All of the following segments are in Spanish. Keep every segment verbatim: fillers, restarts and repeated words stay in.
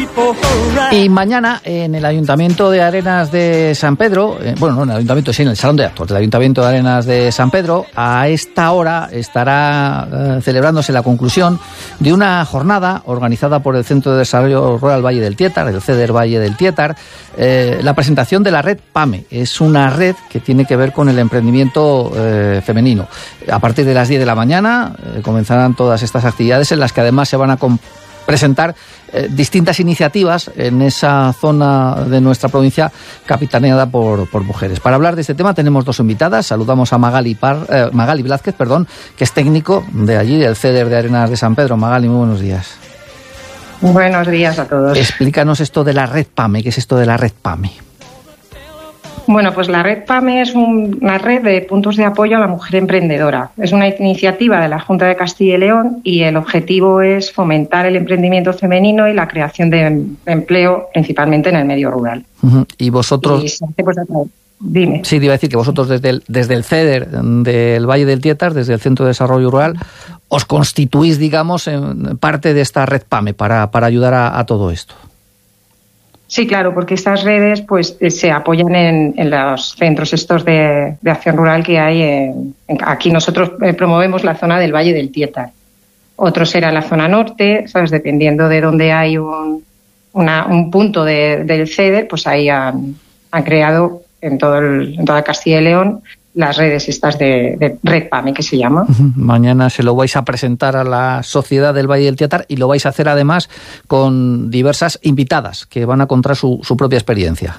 Y mañana en el Ayuntamiento de Arenas de San Pedro, eh, bueno, no en el Ayuntamiento, sí, en el Salón de Actos del Ayuntamiento de Arenas de San Pedro, a esta hora estará eh, celebrándose la conclusión de una jornada organizada por el Centro de Desarrollo Rural Valle del Tietar, el C E D E R Valle del Tietar, eh, la presentación de la red PAME. Es una red que tiene que ver con el emprendimiento eh, femenino. A partir de las diez de la mañana eh, comenzarán todas estas actividades, en las que además se van a presentar eh, distintas iniciativas en esa zona de nuestra provincia capitaneada por, por mujeres. Para hablar de este tema tenemos dos invitadas. Saludamos a Magali, Par, eh, Magali Blázquez, perdón, que es técnico de allí, del C E D E R de Arenas de San Pedro. Magali, muy buenos días. Buenos días a todos. Explícanos esto de la red PAME. ¿Qué es esto de la red PAME? Bueno, pues la red PAME es un, una red de puntos de apoyo a la mujer emprendedora. Es una iniciativa de la Junta de Castilla y León y el objetivo es fomentar el emprendimiento femenino y la creación de, de empleo, principalmente en el medio rural. Uh-huh. Y vosotros... Y se hace, pues, dime. Sí, te iba a decir que vosotros desde el, desde el C E D E R del Valle del Tietar, desde el Centro de Desarrollo Rural, os constituís, digamos, en parte de esta red PAME para, para ayudar a, a todo esto. Sí, claro, porque estas redes pues se apoyan en, en los centros estos de, de acción rural que hay. En, en, aquí nosotros eh, promovemos la zona del Valle del Tietar. Otro será la zona norte, ¿sabes? Dependiendo de dónde hay un, una, un punto de, del C E D E R, pues ahí han, han creado en, todo el, en toda Castilla y León las redes estas de, de Red PAME, que se llama. Mañana se lo vais a presentar a la sociedad del Valle del Tietar y lo vais a hacer además con diversas invitadas que van a contar su, su propia experiencia.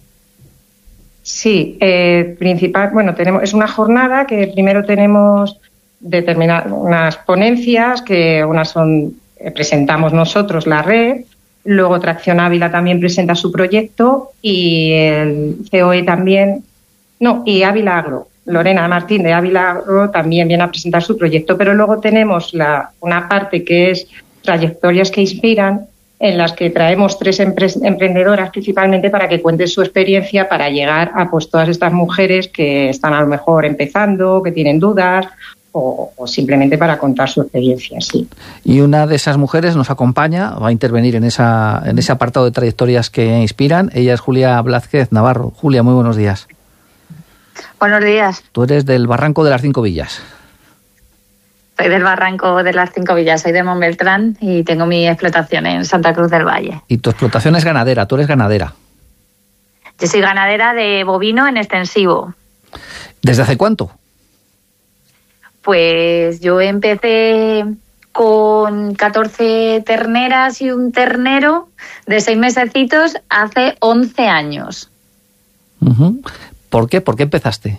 Sí, eh, principal, bueno, tenemos es una jornada que primero tenemos determinadas unas ponencias, que unas son eh, presentamos nosotros la red, luego Tracción Ávila también presenta su proyecto y el C O E también. No, y Ávila Agro. Lorena Martín de Ávila Agro también viene a presentar su proyecto, pero luego tenemos la, una parte que es trayectorias que inspiran, en las que traemos tres empre- emprendedoras principalmente para que cuenten su experiencia para llegar a pues todas estas mujeres que están a lo mejor empezando, que tienen dudas o, o simplemente para contar su experiencia, sí. Y una de esas mujeres nos acompaña, va a intervenir en esa en ese apartado de trayectorias que inspiran. Ella es Julia Blázquez Navarro. Julia, muy buenos días. Buenos días. Tú eres del Barranco de las Cinco Villas. Soy del Barranco de las Cinco Villas, soy de Montbeltrán y tengo mi explotación en Santa Cruz del Valle. Y tu explotación es ganadera, tú eres ganadera. Yo soy ganadera de bovino en extensivo. ¿Desde hace cuánto? Pues yo empecé con catorce terneras y un ternero de seis mesecitos hace once años. Uh-huh. ¿Por qué? ¿Por qué empezaste?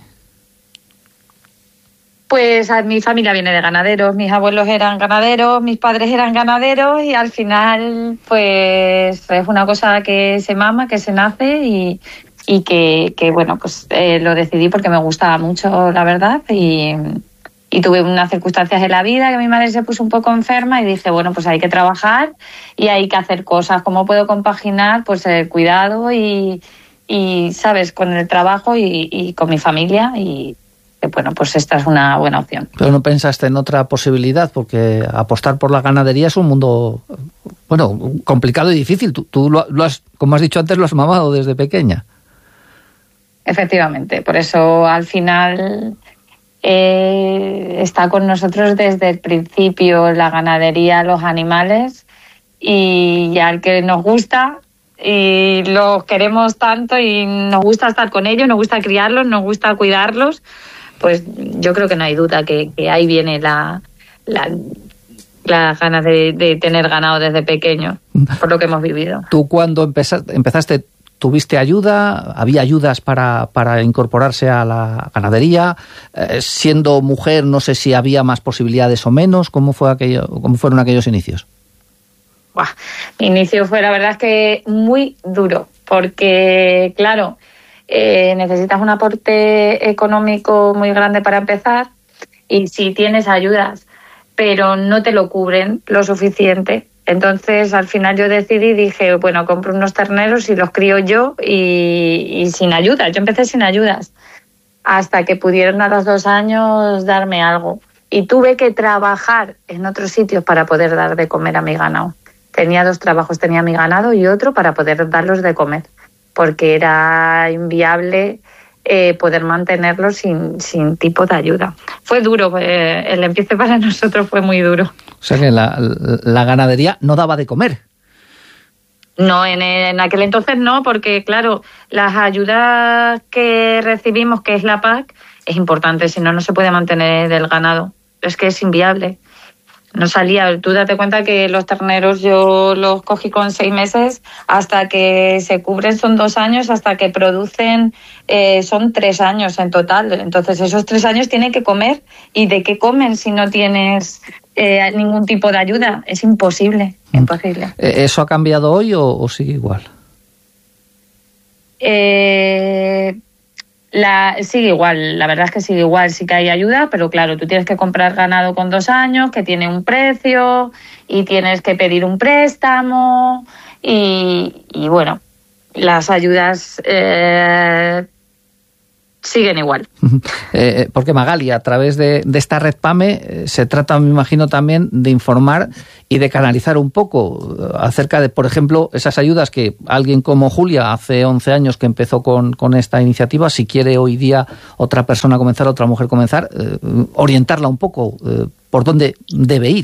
Pues a, mi familia viene de ganaderos, mis abuelos eran ganaderos, mis padres eran ganaderos y al final pues es una cosa que se mama, que se nace y, y que, que bueno, pues eh, lo decidí porque me gustaba mucho, la verdad, y, y tuve unas circunstancias en la vida que mi madre se puso un poco enferma y dije, bueno, pues hay que trabajar y hay que hacer cosas. ¿Cómo puedo compaginar pues el cuidado y y, ¿sabes?, con el trabajo y, y con mi familia y, que, bueno, pues esta es una buena opción. Pero no pensaste en otra posibilidad, porque apostar por la ganadería es un mundo, bueno, complicado y difícil. Tú, tú lo, lo has, como has dicho antes, lo has mamado desde pequeña. Efectivamente, por eso al final eh, está con nosotros desde el principio la ganadería, los animales, y al que nos gusta y los queremos tanto y nos gusta estar con ellos, nos gusta criarlos, nos gusta cuidarlos, pues yo creo que no hay duda que, que ahí viene la, la, la ganas de, de tener ganado desde pequeño, por lo que hemos vivido. ¿Tú cuando empezaste, empezaste tuviste ayuda? ¿Había ayudas para, para incorporarse a la ganadería? Eh, siendo mujer, no sé si había más posibilidades o menos. ¿Cómo fue aquello, cómo fueron aquellos inicios? Buah, mi inicio fue, la verdad es que muy duro, porque, claro, eh, necesitas un aporte económico muy grande para empezar y si tienes ayudas, pero no te lo cubren lo suficiente. Entonces, al final yo decidí, dije, bueno, compro unos terneros y los crío yo y, y sin ayudas. Yo empecé sin ayudas hasta que pudieron a los dos años darme algo. Y tuve que trabajar en otros sitios para poder dar de comer a mi ganado. Tenía dos trabajos, tenía mi ganado y otro para poder darlos de comer, porque era inviable eh, poder mantenerlos sin, sin tipo de ayuda. Fue duro, eh, el empiece para nosotros fue muy duro. O sea que la, la ganadería no daba de comer. No, en, en aquel entonces no, porque claro, las ayudas que recibimos, que es la P A C, es importante, si no, no se puede mantener el ganado. Es que es inviable. No salía. Tú date cuenta que los terneros yo los cogí con seis meses, hasta que se cubren son dos años, hasta que producen eh, son tres años en total. Entonces esos tres años tienen que comer. ¿Y de qué comen si no tienes eh, ningún tipo de ayuda? Es imposible, imposible. ¿Eso ha cambiado hoy o, o sigue igual? Eh... La, sigue igual, la verdad es que sigue igual, sí que hay ayuda, pero claro, tú tienes que comprar ganado con dos años, que tiene un precio, y tienes que pedir un préstamo, y, y bueno, las ayudas eh, siguen igual. Eh, porque Magali, a través de, de esta red PAME, eh, se trata, me imagino, también de informar y de canalizar un poco acerca de, por ejemplo, esas ayudas que alguien como Julia, hace once años que empezó con, con esta iniciativa, si quiere hoy día otra persona comenzar, otra mujer comenzar, eh, orientarla un poco eh, por dónde debe ir.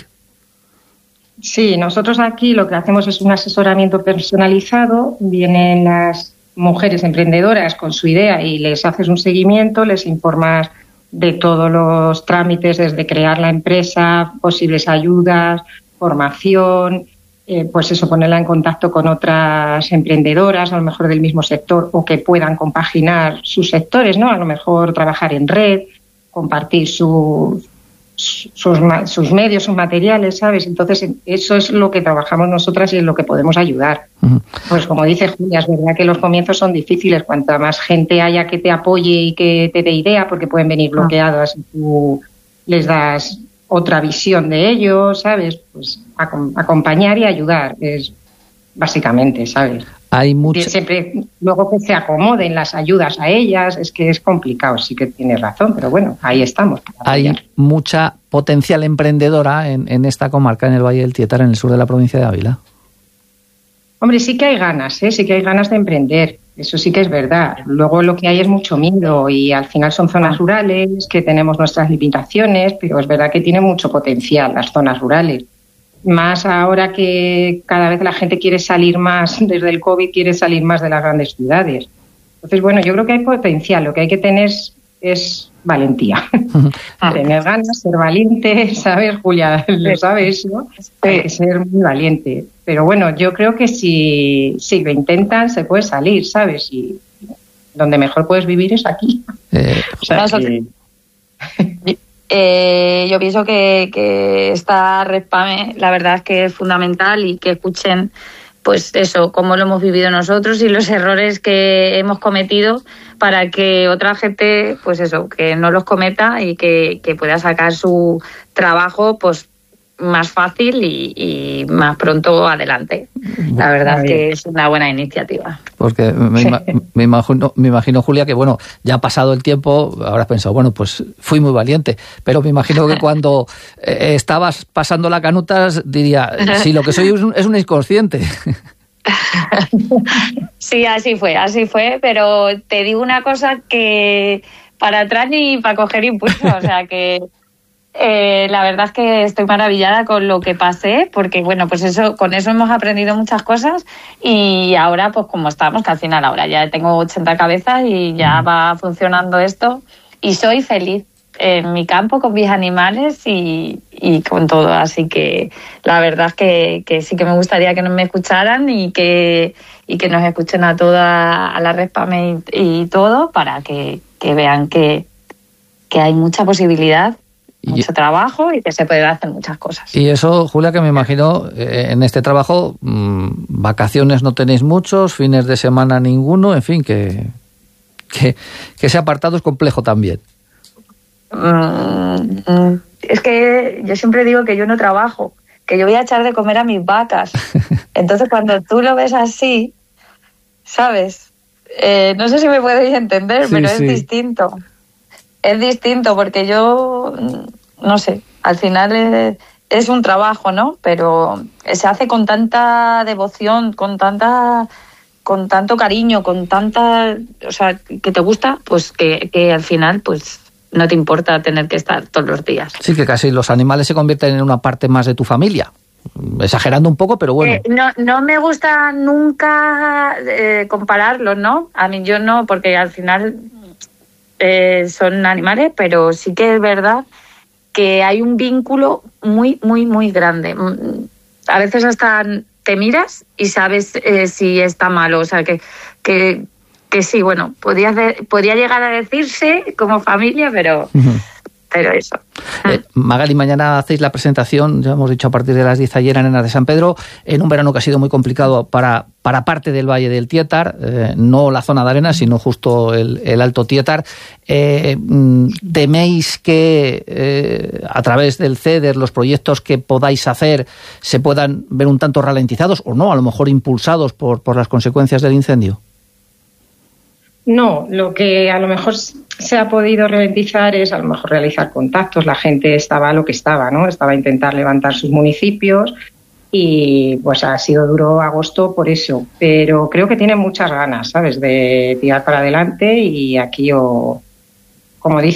Sí, nosotros aquí lo que hacemos es un asesoramiento personalizado. Vienen las mujeres emprendedoras con su idea y les haces un seguimiento, les informas de todos los trámites, desde crear la empresa, posibles ayudas, formación, eh, pues eso, ponerla en contacto con otras emprendedoras, a lo mejor del mismo sector, o que puedan compaginar sus sectores, ¿no? A lo mejor trabajar en red, compartir su, sus, sus medios, sus materiales, ¿sabes? Entonces, eso es lo que trabajamos nosotras y es lo que podemos ayudar. Uh-huh. Pues como dice Julia, es verdad que los comienzos son difíciles. Cuanta más gente haya que te apoye y que te dé idea, porque pueden venir bloqueadas y tú les das otra visión de ellos, ¿sabes? Pues ac- acompañar y ayudar es básicamente, ¿sabes? Hay mucho... Siempre, luego que se acomoden las ayudas a ellas, es que es complicado, sí que tienes razón, pero bueno, ahí estamos. Hay mucha potencial emprendedora en, en esta comarca, en el Valle del Tietar, en el sur de la provincia de Ávila. Hombre, sí que hay ganas, ¿eh? Sí que hay ganas de emprender, eso sí que es verdad. Luego lo que hay es mucho miedo y al final son zonas rurales, que tenemos nuestras limitaciones, pero es verdad que tienen mucho potencial las zonas rurales. Más ahora que cada vez la gente quiere salir más, desde el COVID quiere salir más de las grandes ciudades. Entonces, bueno, yo creo que hay potencial, lo que hay que tener es, es valentía. Tener ganas, ser valiente, ¿sabes, Julia? Lo sabes, ¿no? Hay que ser muy valiente. Pero bueno, yo creo que si, si lo intentan, se puede salir, ¿sabes? Y donde mejor puedes vivir es aquí. Eh, o sea, que... Eh, yo pienso que, que esta red PAME, la verdad es que es fundamental, y que escuchen, pues eso, cómo lo hemos vivido nosotros y los errores que hemos cometido, para que otra gente, pues eso, que no los cometa y que, que pueda sacar su trabajo, pues más fácil y, y más pronto adelante. La verdad es que es una buena iniciativa. Porque me, ima- me, imagino, me imagino, Julia, que bueno, ya ha pasado el tiempo, habrás pensado, bueno, pues fui muy valiente, pero me imagino que cuando eh, estabas pasando la canutas, diría, sí, lo que soy es un, es un inconsciente. Sí, así fue, así fue, pero te digo una cosa, que para atrás ni para coger impulso, o sea que Eh, la verdad es que estoy maravillada con lo que pasé, porque bueno, pues eso, con eso hemos aprendido muchas cosas, y ahora pues como estamos, que al final ahora ya tengo ochenta cabezas y ya va funcionando esto, y soy feliz en mi campo con mis animales y, y con todo, así que la verdad es que, que sí que me gustaría que nos me escucharan y que, y que nos escuchen a toda a la red PAME y, y todo, para que, que vean que, que hay mucha posibilidad, mucho trabajo y que se puede hacer muchas cosas. Y eso, Julia, que me imagino, eh, en este trabajo, mmm, vacaciones no tenéis muchos, fines de semana ninguno, en fin, que, que, que ese apartado es complejo también. Mm, es que yo siempre digo que yo no trabajo, que yo voy a echar de comer a mis vacas. Entonces, cuando tú lo ves así, ¿sabes? Eh, no sé si me podéis entender, sí, pero es sí. distinto. Es distinto, porque yo, no sé, al final es, es un trabajo, ¿no? Pero se hace con tanta devoción, con tanta, con tanto cariño, con tanta, o sea, que te gusta, pues que, que al final, pues no te importa tener que estar todos los días. Sí, que casi los animales se convierten en una parte más de tu familia. Exagerando un poco, pero bueno. Eh, no, no me gusta nunca eh, compararlo, ¿no? A mí yo no, porque al final eh, son animales, pero sí que es verdad que hay un vínculo muy, muy, muy grande. A veces hasta te miras y sabes eh, si está malo, o sea, que, que, que sí, bueno, podría, podría llegar a decirse como familia, pero... Uh-huh. Pero eso. Eh, Magali, mañana hacéis la presentación, ya hemos dicho, a partir de las diez ayer en Arenas de San Pedro, en un verano que ha sido muy complicado para, para parte del Valle del Tietar, eh, no la zona de Arenas, sino justo el, el Alto Tietar. Eh, ¿Teméis que eh, a través del C E D E R los proyectos que podáis hacer se puedan ver un tanto ralentizados o no, a lo mejor impulsados por, por las consecuencias del incendio? No, lo que a lo mejor se ha podido ralentizar es a lo mejor realizar contactos. La gente estaba lo que estaba, ¿no? Estaba a intentar levantar sus municipios y pues ha sido duro agosto por eso. Pero creo que tienen muchas ganas, ¿sabes?, de tirar para adelante y aquí, o como dice